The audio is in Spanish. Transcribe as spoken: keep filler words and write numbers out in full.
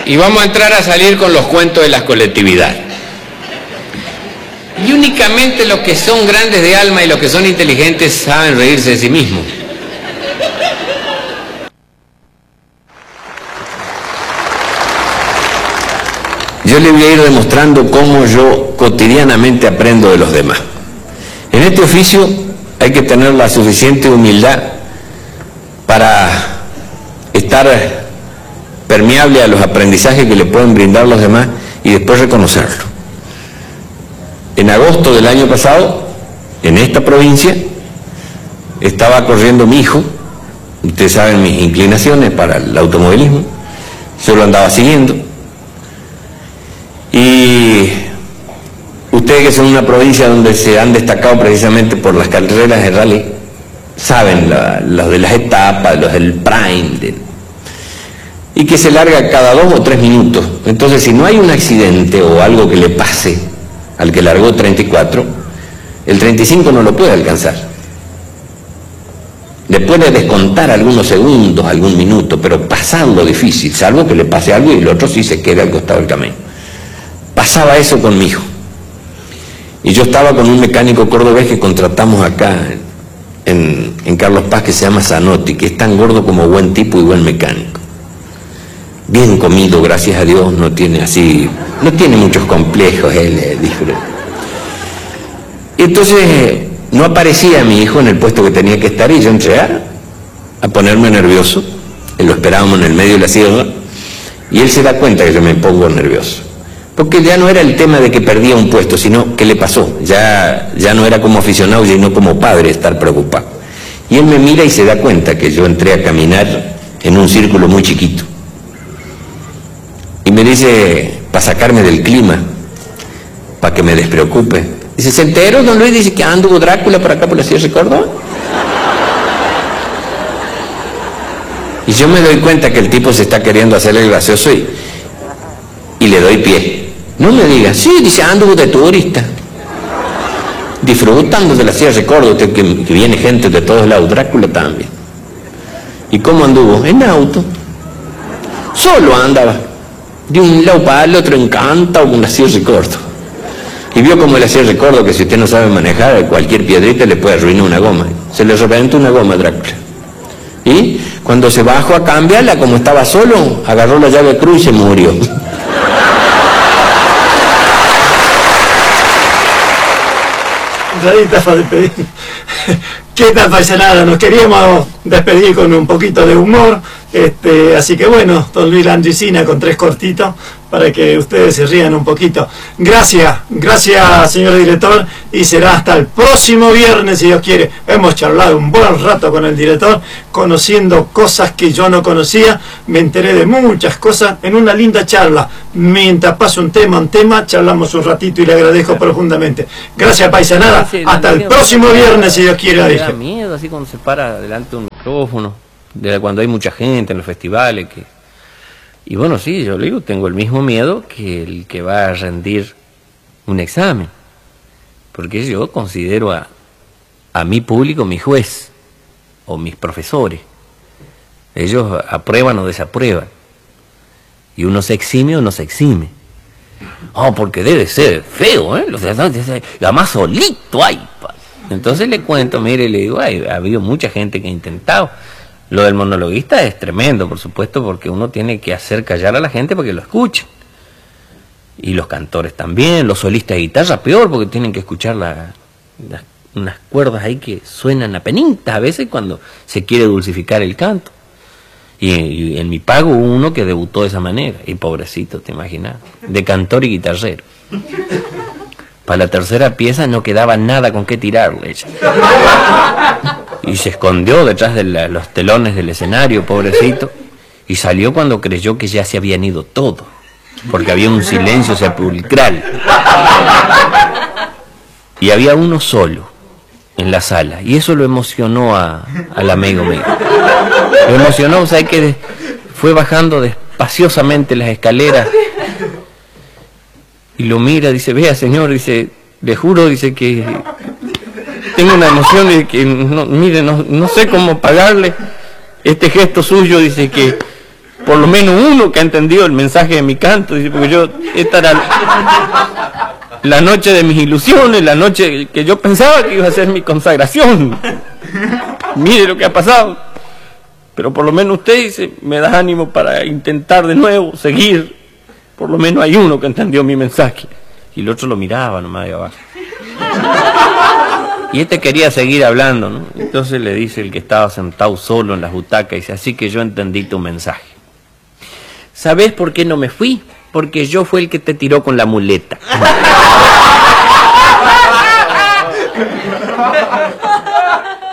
y vamos a entrar a salir con los cuentos de las colectividades. Y únicamente los que son grandes de alma y los que son inteligentes saben reírse de sí mismos. Yo le voy a ir demostrando cómo yo cotidianamente aprendo de los demás. En este oficio hay que tener la suficiente humildad para estar permeable a los aprendizajes que le pueden brindar los demás y después reconocerlo. En agosto del año pasado, en esta provincia, estaba corriendo mi hijo. Ustedes saben mis inclinaciones para el automovilismo, yo lo andaba siguiendo. Y ustedes que son una provincia donde se han destacado precisamente por las carreras de rally, saben la, los de las etapas, los del prime, de, y que se larga cada dos o tres minutos. Entonces, si no hay un accidente o algo que le pase al que largó treinta y cuatro, el treinta y cinco no lo puede alcanzar. Le puede descontar algunos segundos, algún minuto, pero pasarlo difícil, salvo que le pase algo y el otro sí se quede al costado del camino. Pasaba eso con mi hijo. Y yo estaba con un mecánico cordobés que contratamos acá en, en Carlos Paz, que se llama Zanotti, que es tan gordo como buen tipo y buen mecánico. Bien comido, gracias a Dios, no tiene así, no tiene muchos complejos, él eh, disfruta. Entonces no aparecía mi hijo en el puesto que tenía que estar y yo entré a, a ponerme nervioso. Lo esperábamos en el medio de la sierra y él se da cuenta que yo me pongo nervioso. Porque ya no era el tema de que perdía un puesto, sino que le pasó. Ya, ya no era como aficionado, sino como padre estar preocupado. Y él me mira y se da cuenta que yo entré a caminar en un círculo muy chiquito. Y me dice, para sacarme del clima, para que me despreocupe. Dice, ¿se enteró, don Luis? Dice que anduvo Drácula por acá por la Sierra de Córdoba. Y yo me doy cuenta que el tipo se está queriendo hacer el gracioso y, y le doy pie. No me diga, sí, dice, anduvo de turista, disfrutando de la Sierra de Córdoba, que, que viene gente de todos lados, Drácula también. ¿Y cómo anduvo? En auto. Solo andaba. De un lado para el otro, encantado con la Sierra de Córdoba. Y vio como la Sierra de Córdoba, que si usted no sabe manejar, cualquier piedrita le puede arruinar una goma. Se le reventó una goma a Drácula. Y cuando se bajó a cambiarla, como estaba solo, agarró la llave de cruz y se murió. Para despedir. ¿Qué tal, paisanada? Nos queríamos despedir con un poquito de humor, este, así que bueno, don Luis Landricina con tres cortitos para que ustedes se rían un poquito. Gracias, gracias señor director, y será hasta el próximo viernes si Dios quiere. Hemos charlado un buen rato con el director, conociendo cosas que yo no conocía, me enteré de muchas cosas en una linda charla. Mientras paso un tema, un tema, charlamos un ratito y le agradezco profundamente. Gracias, paisanada, hasta el próximo viernes si Dios quiere. Me da miedo así cuando se para delante de un micrófono, de cuando hay mucha gente en los festivales, que y bueno, sí, yo le digo, tengo el mismo miedo que el que va a rendir un examen, porque yo considero a, a mi público mi juez, o mis profesores. Ellos aprueban o desaprueban, y uno se exime o no se exime. Oh, porque debe ser feo, ¿eh? Además solito hay. Entonces le cuento, mire, le digo, ay, ha habido mucha gente que ha intentado. Lo del monologuista es tremendo, por supuesto, porque uno tiene que hacer callar a la gente para que lo escuchen. Y los cantores también, los solistas de guitarra peor, porque tienen que escuchar la, la, unas cuerdas ahí que suenan apenitas a veces cuando se quiere dulcificar el canto. Y, y en mi pago hubo uno que debutó de esa manera, y pobrecito, te imaginas, de cantor y guitarrero. Para la tercera pieza no quedaba nada con qué tirarle ella. Y se escondió detrás de la, los telones del escenario, pobrecito, y salió cuando creyó que ya se habían ido todos, porque había un silencio sepulcral. Y había uno solo en la sala, y eso lo emocionó a, al amigo mío. Lo emocionó, o sea, que fue bajando despaciosamente las escaleras, y lo mira, dice, vea señor, dice, le juro, dice que tengo una emoción de que, no, mire, no, no sé cómo pagarle este gesto suyo, dice que, por lo menos uno que ha entendido el mensaje de mi canto, dice, porque yo, esta era la noche de mis ilusiones, la noche que yo pensaba que iba a ser mi consagración. Mire lo que ha pasado. Pero por lo menos usted dice, me da ánimo para intentar de nuevo, seguir. Por lo menos hay uno que entendió mi mensaje. Y el otro lo miraba nomás de abajo. Y este quería seguir hablando, ¿no? Entonces le dice el que estaba sentado solo en las butacas, dice, así que yo entendí tu mensaje. ¿Sabés por qué no me fui? Porque yo fui el que te tiró con la muleta.